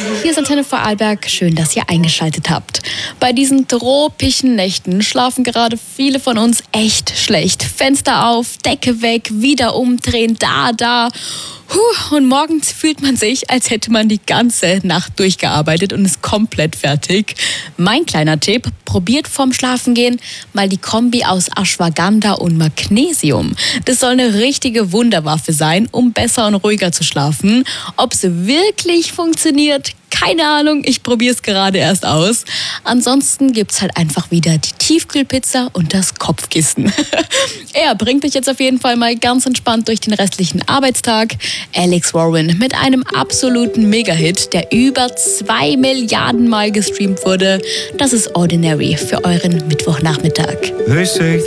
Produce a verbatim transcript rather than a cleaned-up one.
Hier ist Antenne Vorarlberg. Schön, dass ihr eingeschaltet habt. Bei diesen tropischen Nächten schlafen gerade viele von uns echt schlecht. Fenster auf, Decke weg, wieder umdrehen, da, da. Puh, und morgens fühlt man sich, als hätte man die ganze Nacht durchgearbeitet und ist komplett fertig. Mein kleiner Tipp: probiert vorm Schlafengehen mal die Kombi aus Ashwagandha und Magnesium. Das soll eine richtige Wunderwaffe sein, um besser und ruhiger zu schlafen. Ob es wirklich funktioniert, keine Ahnung, ich probiere es gerade erst aus. Ansonsten gibt es halt einfach wieder die Tiefkühlpizza und das Kopfkissen. Er bringt euch jetzt auf jeden Fall mal ganz entspannt durch den restlichen Arbeitstag. Alex Warren mit einem absoluten Mega-Hit, der über zwei Milliarden Mal gestreamt wurde. Das ist Ordinary für euren Mittwochnachmittag.